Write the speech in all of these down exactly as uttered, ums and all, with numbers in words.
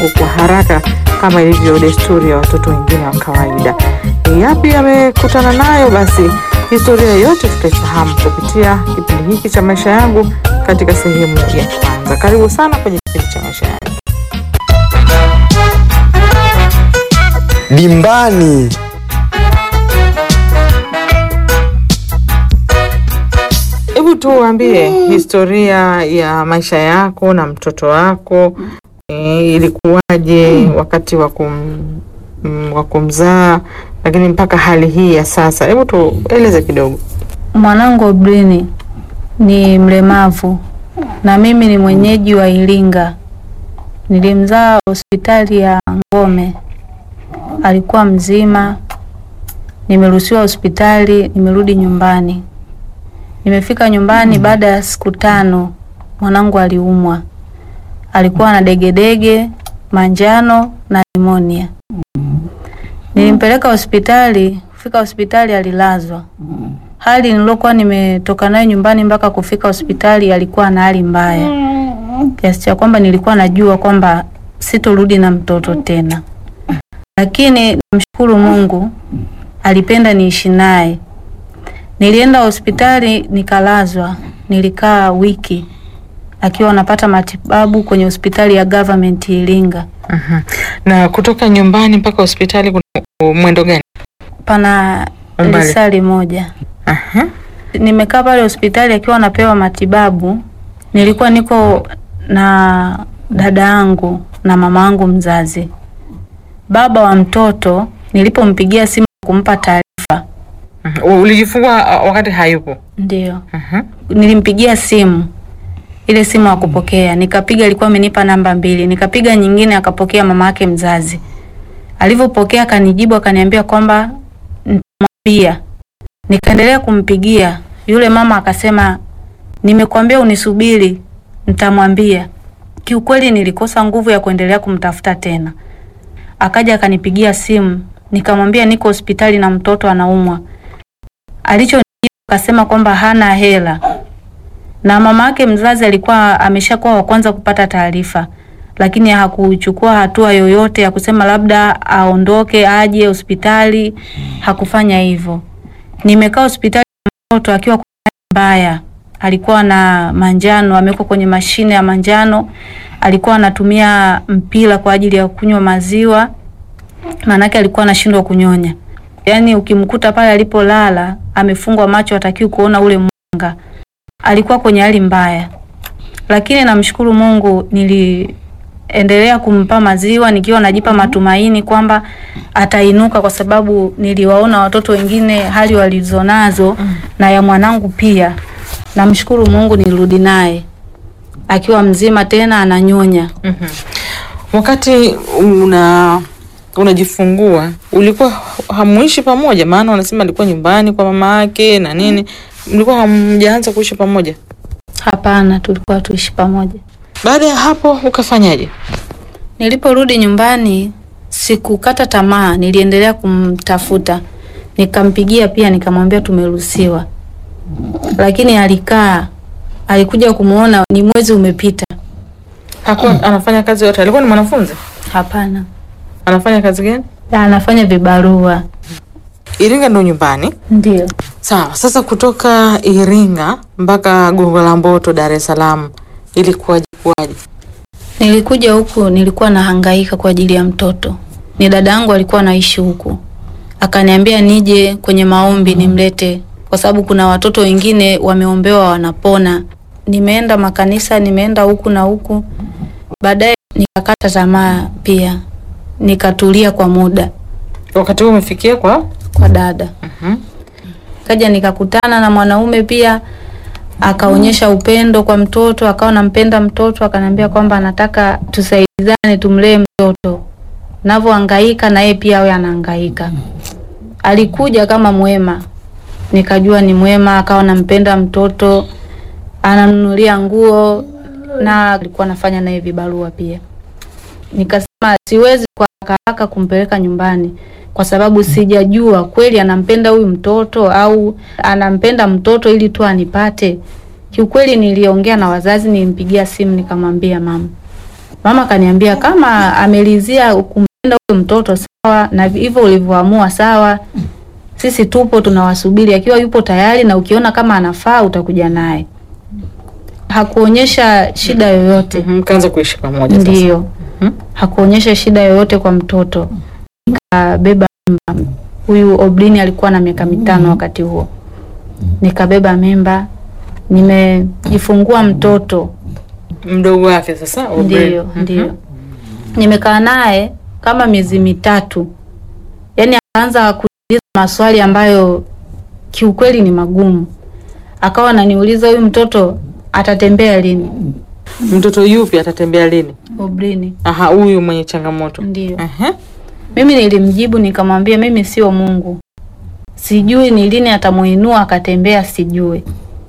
majibu kwa haraka kama ilivyo desturi ya watoto wengine wa kawaida. Yapi amekutana nayo? Basi historia yote tutaifahamu kupitia kipindi hiki cha Maisha Yangu katika sehemu ya kwanza. Karibu sana kwenye kipindi cha Maisha Yangu. Dimbani. Hebu tuambie historia ya maisha yako na mtoto wako. E, ilikuwaje wakati wa kum, wa kumzaa, lakini mpaka hali hii ya sasa. Hebu tueleze kidogo. Mwanangu Obrini ni mlemavu na mimi ni mwenyeji wa Iringa. Nilimzaa hospitali ya Ngome. Alikuwa mzima. Nimeruhusiwa hospitali, nimerudi nyumbani. Nimefika nyumbani baada ya siku tano mwanangu aliumwa. Alikuwa na degedege, manjano na pneumonia. Nilimpeleka hospitali, kufika hospitali alilazwa. Hali nilokuwa nimetoka nayo nyumbani mpaka kufika hospitali alikuwa na hali mbaya. Kiasi cha kwamba nilikuwa najua kwamba sitorudi na mtoto tena. Lakini namshukuru Mungu, alipenda niishi naye. Nilienda hospitali nikalazwa, nilikaa wiki akiwa anapata matibabu kwenye hospitali ya government Iringa. Uh-huh. Na kutoka nyumbani mpaka hospitali kuna mwendo gani? Pana lisali moja. Uh-huh. Nimekaa pale hospitali akiwa anapewa matibabu. Nilikuwa niko na dada yangu na mama yangu mzazi. Baba wa mtoto nilipompigia simu kumpa taarifa. Uh-huh. Ulijifungua wakati hayupo? Ndio. Uh-huh. Nilimpigia simu. Ile simu hakupokea. Nikapiga, alikuwa amenipa namba mbili. Nikapiga nyingine akapokea mama yake mzazi. Alivyopokea akanijibu akaniambia kwamba nitamwambia. Nikaendelea kumpigia. Yule mama akasema nimekuambia unisubiri, nitamwambia. Kiukweli nilikosa nguvu ya kuendelea kumtafuta tena. Akaja akanipigia simu, nikamwambia niko hospitali na mtoto anaumwa. Alichonijibu akasema kwamba hana hela. Na mama yake mzazi alikuwa ameshakuwa wa kwanza kupata taarifa, lakini hakuchukua hatua yoyote ya kusema labda aondoke aje hospitali. Hakufanya hivyo. Nimekaa hospitali mtoto akiwa mbaya. Alikuwa na manjano, ameko kwenye mashine ya manjano. Alikuwa anatumia mpira kwa ajili ya kunywa maziwa. Manake alikuwa anashindwa kunyonya. Yaani ukimkuta pale alipolala, amefungwa macho, hatakiwi kuona ule mwanga. Alikuwa kwenye hali mbaya. Lakini namshukuru Mungu, niliendelea kumpa maziwa nikiwa najipa matumaini kwamba atainuka, kwa sababu niliwaona watoto wengine hali walizonazo mm. na ya mwanangu pia. Namshukuru Mungu nilirudi naye akiwa mzima tena ananyonya. Mhm. Wakati una unajifungua ulikuwa hamuishi pamoja? Maana wanasema alikuwa nyumbani kwa mama yake na nini. Mlikuwa hamjaanza kuishi pamoja? Hapana, tulikuwa tuishi pamoja. Baada ya hapo ukafanyaje? Niliporudi nyumbani sikukata tamaa, niliendelea kumtafuta. Nikampigia pia nikamwambia tumeruhusiwa. Lakini alikaa, alikuja kumuona ni mwezi umepita. Hakuwa anafanya kazi yote? Alikuwa ni mwanafunzi? Hapana. Anafanya kazi gani? Anafanya vibarua. Iringa ndo nyumbani? Ndio. Sawa, sasa kutoka Iringa mpaka Gongo la Mboto Dar es Salaam ilikuwa kwaje? Nilikuja huku nilikuwa nahangaika kwa ajili ya mtoto. Ni dada yangu alikuwa anaishi huku. Akaniambia nije kwenye maombi nimlete, kwa sababu kuna watoto wengine wameombewa wanapona. Nimeenda makanisa, nimeenda huku na huku. Baadaye nikakata tamaa pia. Nikatulia kwa muda. Wakati huo umefikia kwa kwa dada. Mhm. Uh-huh. Kaja nikakutana na mwanaume pia, akaonyesha upendo kwa mtoto, akawa anampenda mtoto, akaniambia kwamba anataka tusaidizane tumlee mtoto. Navyohangaika na yeye pia awe anahangaika. Alikuja kama mwema. Nikajua ni mwema, akawa anampenda mtoto, anamnunulia nguo na alikuwa anafanya naye vibarua pia. Nikasema siwezi kwa haraka kumpeleka nyumbani, kwa sababu sijajua kweli anampenda huyu mtoto au anampenda mtoto ili tu anipate. Kiukweli niliongea na wazazi, nilimpigia simu nikamwambia mama, Mama kaniambia kama amelizia kumpenda huyo mtoto sawa, na hivyo ulivyoamua sawa, sisi tupo tunawasubiri, akiwa yupo tayari na ukiona kama anafaa utakuja naye. Hakuonyesha shida yoyote. Mkaanza kuishi pamoja sasa. Ndio. Mm-hmm. Hakuonyesha shida yoyote kwa mtoto. Nikabeba mimba. Huyu Obrini alikuwa na miaka mitano wakati huo. Nikabeba mimba. Nimejifungua mtoto mdogo wake sasa Obrini. Ndio, ndio. Nimekaa naye kama miezi mitatu. Yaani akaanza kuuliza maswali ambayo kiukweli ni magumu. Akawa ananiuliza huyu mtoto atatembea lini? Mtoto yupi atatembea lini? Obrini. Aha, huyu mwenye changamoto. Ndio. Aha. Mimi nilimjibu nikamwambia mimi sio Mungu. Sijui ni lini atamuinua akatembea, sijui.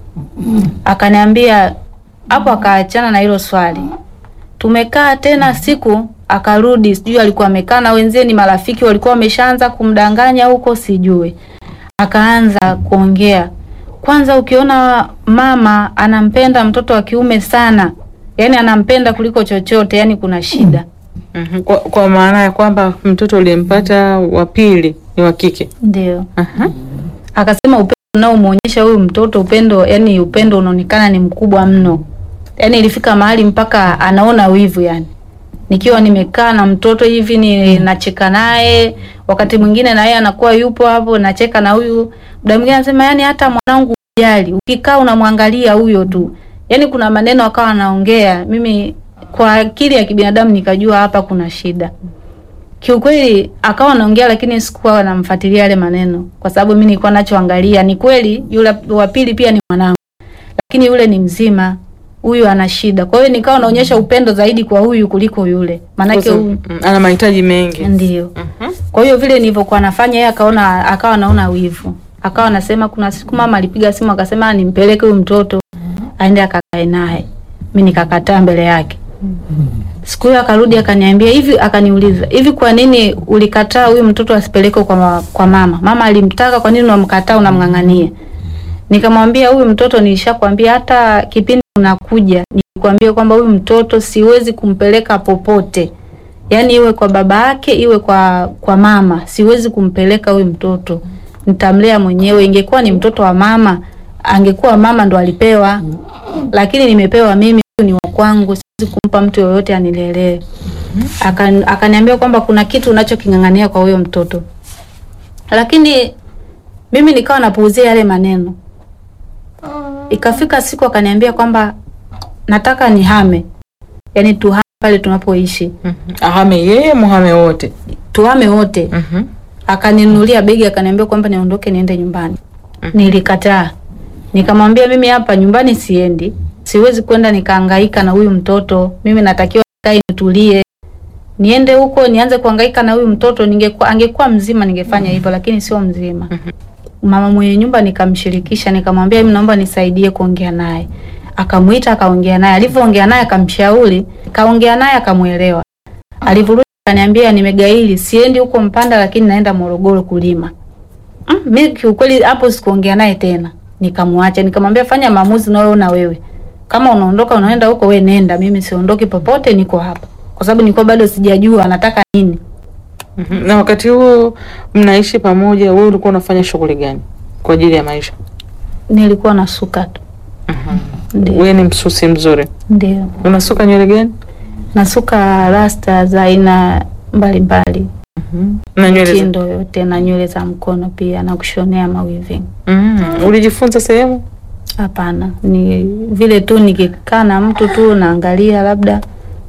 Akaniambia hapo, akaachana na hilo swali. Tumekaa tena siku akarudi, sijui alikuwa amekaa na wenzie ni marafiki walikuwa wameshaanza kumdanganya huko, sijui. Akaanza kuongea. Kwanza ukiona mama anampenda mtoto wa kiume sana, yani anampenda kuliko chochote, yani kuna shida. Mm-hmm. Kwa, kwa maana ya kwamba mtoto uliyempata wa pili ni wa kike. Ndio. Aha. Akasema upendo unaomuonyesha huyu mtoto, upendo yani upendo unaonekana ni mkubwa mno. Yani ilifika mahali mpaka anaona wivu yani. Nikiwa nimekaa na mtoto hivi ni nacheka naye, wakati mwingine na yeye anakuwa yupo hapo nacheka na huyu. Muda mwingine anasema yani hata mwanangu jali, ukikaa unamwangalia huyo tu. Yani kuna maneno akawa anaongea, mimi kwa akili ya kibinadamu nikajua hapa kuna shida. Kiukweli akawa anaongea lakini sikuwa namfuatilia yale maneno kwa sababu mimi nilikuwa nachoangalia ni kweli yule wa pili pia ni mwanangu. Lakini yule ni mzima, huyu ana shida. Kwa hiyo nikawa naonyesha upendo zaidi kwa huyu kuliko yule. Maana yake huyu ana mahitaji mengi. Ndio. Uh-huh. Kwa hiyo vile nilivyokuwa nafanya yeye akaona akawa anaona wivu. Akawa anasema kuna siku mama alipiga simu akasema nimpeleke huyu mtoto aende akakae naye. Mimi nikakataa mbele yake. Siku hiyo akarudi akaniambia hivi, akaniuliza, "Hivi kwa nini ulikataa huyu mtoto asipeleke kwa kwa mama? Mama alimtaka, kwa nini unamkataa unamngangania?" Nikamwambia huyu mtoto nilishakwambia hata kipindi unakuja nilikwambia kwamba huyu mtoto siwezi kumpeleka popote. Yaani iwe kwa baba yake iwe kwa kwa mama, siwezi kumpeleka huyu mtoto. Nitamlea mwenyewe. Ingekuwa ni mtoto wa mama, angekuwa mama ndo alipewa. Lakini nimepewa mimi, ni wa kwangu, siwezi kumpa mtu yoyote anilelee. Akan akaniambia kwamba kuna kitu unachokingangania kwa huyo mtoto. Lakini mimi nikawa napuuzia yale maneno. Ikafika siku akaniambia kwamba nataka nihame. Yaani tuhame pale tunapoishi. Mm-hmm. Ahame yeye, muhame wote. Tuhame wote. Mhm. Akaninunulia begi akaniambia kwamba niondoke niende nyumbani. Mm-hmm. Nilikataa. Nikamwambia mimi hapa nyumbani siendi. Siwezi kwenda nikahangaika na huyu mtoto. Mimi natakiwa nikae nitulie. Niende huko nianze kuhangaika na huyu mtoto, ningekuwa angekuwa mzima ningefanya hivyo, lakini sio mzima. Mm-hmm. Mama mwenye nyumba nikamshirikisha, nikamwambia mimi naomba nisaidie kuongea naye. Akamuita akaongea naye. Alivyoongea naye akamshauri, kaongea naye akamuelewa. Alivyorudi akaniambia nimegaili, siendi huko Mpanda lakini naenda Morogoro kulima. Mm, mimi kiukweli hapo sikuongea naye tena. Nikamwacha, nikamwambia fanya maamuzi na wewe na wewe. Kama unaondoka unaenda huko wewe nenda, mimi siondoki popote, niko hapa. Kwa sababu nilikuwa bado sijajua anataka nini. Mm-hmm. Na wakati huo mnaishi pamoja, wewe ulikuwa unafanya shughuli gani kwa ajili ya maisha? Nilikuwa nasuka tu. Mhm. Wewe ni msusi mzuri? Ndio. Unasuka nywele gani? Nasuka rasta za aina mbalimbali. Mhm. Na nywele mitindo yote na nywele za mkono pia na kushonea mawiving. Mhm. Ulijifunza sehemu? Hapana, ni vile tu nikikaa na mtu tu naangalia labda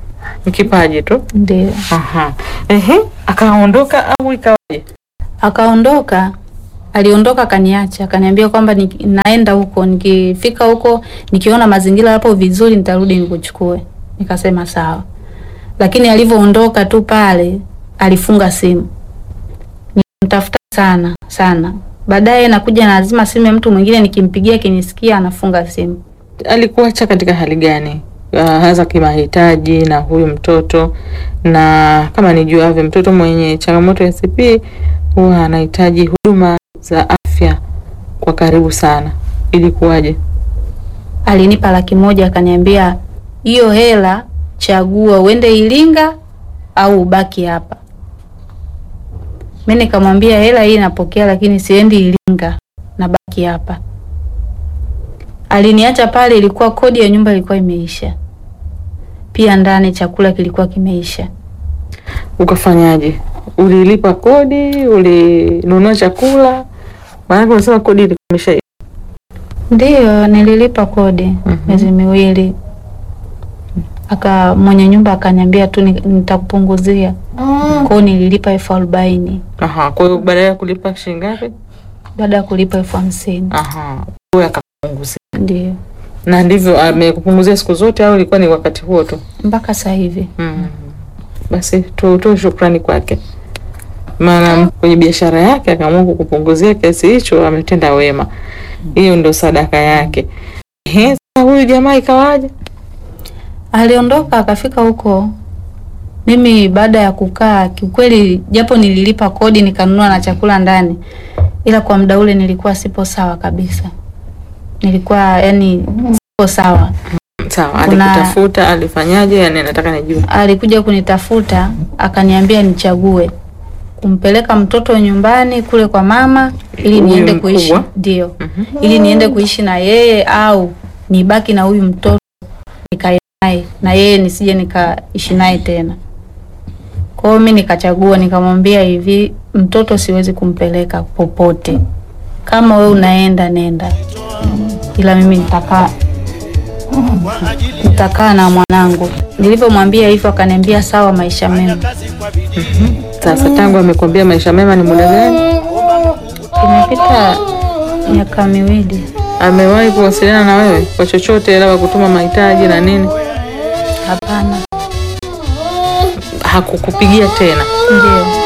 kipaji tu. Ndio. Aha. Ehe, akaondoka au ikawaje? Akaondoka. Aliondoka kaniacha, akaniambia kwamba naenda huko, nikifika huko nikiona mazingira hapo vizuri nitarudi nikuchukue. Nikasema sawa. Lakini alivyoondoka tu pale alifunga simu. Nikamtafuta sana sana. Baadaye nakuja na lazima simu ya mtu mwingine nikimpigia kinisikia anafunga simu. Alikuacha katika hali gani? Uh, hasa kimahitaji na huyu mtoto, na kama nijuavyo mtoto mwenye changamoto ya C P huwa anahitaji huduma za afya kwa karibu sana. Ilikuwaje? Alinipa laki moja akaniambia hiyo hela chagua uende Iringa au ubaki hapa. Mimi nikamwambia hela hii napokea, lakini siendi Iringa, nabaki hapa. Aliniacha pale, ilikuwa kodi ya nyumba ilikuwa imeisha. Pia ndani chakula kilikuwa kimeisha. Ukafanyaje? Ulilipa kodi, ulinunua chakula? Maana unasema kodi ilikuwa imeisha. Ndio, nililipa kodi miezi mm -hmm. miwili. Aka mwenye nyumba akaniambia tu nitakupunguzia. Mm. Kwa nililipa elfu arobaini. Aha, kwa hiyo baada ya kulipa shilingi ngapi? Baada ya kulipa elfu hamsini. Aha, kwa akakupunguzia. Ndio. Na ndivyo amekupunguzia siku zote au ilikuwa ni wakati huo tu? Mpaka sasa hivi. Mm. Basi tutoe shukrani kwake. Maana kwenye biashara yake akaamua kukupunguzia kiasi hicho, ametenda wema. Hiyo ndio sadaka yake. Ehe, huyu jamaa ikawaje? Aliondoka akafika huko. Mimi baada ya kukaa kiukweli, japo nililipa kodi nikanunua na chakula ndani, ila kwa muda ule nilikuwa sipo sawa kabisa. Nilikuwa yani sipo sawa. Sawa, alikutafuta, alifanyaje? Yani nataka nijue. Alikuja kunitafuta, akaniambia nichague kumpeleka mtoto nyumbani kule kwa mama ili niende kuishi, ndio. Mm -hmm. Ili niende kuishi na yeye au nibaki na huyu mtoto nikae naye na yeye nisije nikaishi naye tena. Kwa hiyo mimi nikachagua, nikamwambia hivi, mtoto siwezi kumpeleka popote. Kama wewe unaenda nenda. Ila mimi nitakaa nitakaa na mwanangu. Nilipomwambia hivyo akaniambia sawa, maisha mema. Mhm. Sasa tangu amekwambia maisha mema ni muda gani? Imepita miaka miwili. Amewahi kuwasiliana na wewe kwa chochote, labda kutuma mahitaji na nini? Hapana. Hakukupigia tena? Ndio.